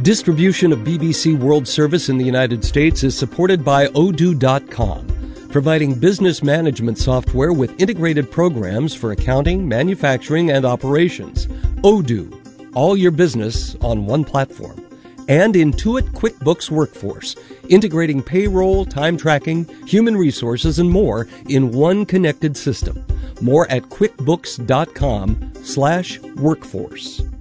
Distribution of BBC World Service in the United States is supported by Odoo.com, providing business management software with integrated programs for accounting, manufacturing, and operations. Odoo, all your business on one platform. And Intuit QuickBooks Workforce, integrating payroll, time tracking, human resources, and more in one connected system. More at QuickBooks.com/workforce.